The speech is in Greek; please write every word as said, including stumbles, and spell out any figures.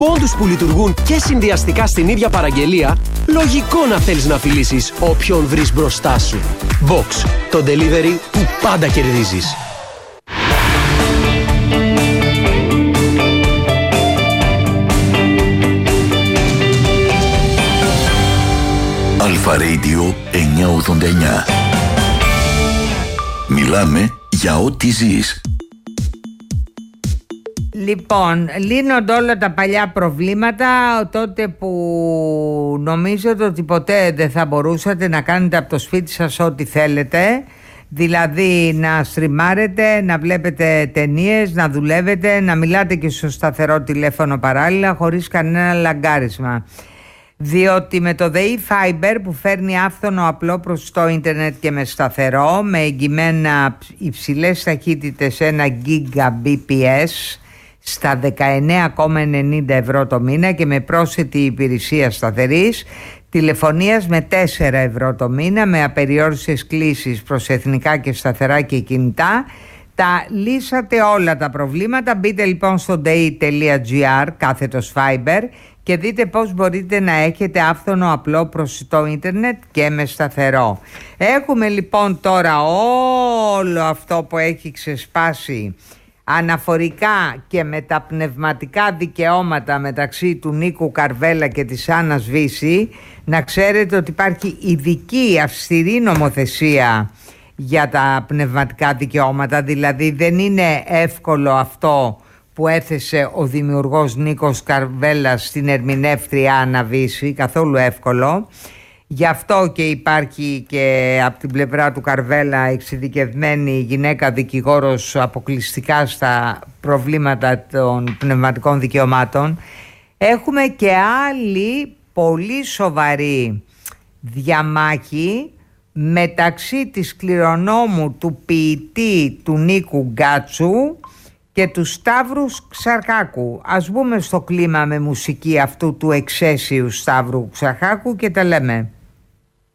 πόντους που λειτουργούν και συνδυαστικά στην ίδια παραγγελία, λογικό να θέλεις να φιλήσεις όποιον βρεις μπροστά σου. Box, το delivery που πάντα κερδίζεις. Αλφα Radio εννιακόσια ογδόντα εννιά. Μιλάμε για ό,τι ζεις. Λοιπόν, λύνονται όλα τα παλιά προβλήματα τότε που νομίζετε ότι ποτέ δεν θα μπορούσατε να κάνετε από το σπίτι σας ό,τι θέλετε. Δηλαδή να στριμάρετε, να βλέπετε ταινίες, να δουλεύετε, να μιλάτε και στο σταθερό τηλέφωνο παράλληλα χωρίς κανένα λαγκάρισμα. Διότι με το ΔΕΗ Fiber που φέρνει άφθονο απλό προς το ίντερνετ και με σταθερό, με εγγυημένα υψηλές ταχύτητες ένα Gbps στα δεκαεννέα κόμμα ενενήντα ευρώ το μήνα και με πρόσθετη υπηρεσία σταθερής τηλεφωνίας με τέσσερα ευρώ το μήνα, με απεριόριστες κλήσεις προς εθνικά και σταθερά και κινητά, τα λύσατε όλα τα προβλήματα. Μπείτε λοιπόν στο dei.gr κάθετος Fiber και δείτε πώς μπορείτε να έχετε άφθονο απλό προσιτό ίντερνετ και με σταθερό. Έχουμε λοιπόν τώρα όλο αυτό που έχει ξεσπάσει αναφορικά και με τα πνευματικά δικαιώματα μεταξύ του Νίκου Καρβέλα και της Άννας Βύση. Να ξέρετε ότι υπάρχει ειδική αυστηρή νομοθεσία για τα πνευματικά δικαιώματα, δηλαδή δεν είναι εύκολο αυτό που έθεσε ο δημιουργός Νίκος Καρβέλας στην ερμηνεύτρια Άννα Βύση, καθόλου εύκολο. Γι' αυτό και υπάρχει και από την πλευρά του Καρβέλα εξειδικευμένη γυναίκα δικηγόρος αποκλειστικά στα προβλήματα των πνευματικών δικαιωμάτων. Έχουμε και άλλη πολύ σοβαρή διαμάχη μεταξύ της κληρονόμου του ποιητή του Νίκου Γκάτσου και του Σταύρου Ξαρχάκου. Ας μπούμε στο κλίμα με μουσική αυτού του εξαίσιου Σταύρου Ξαρχάκου και τα λέμε.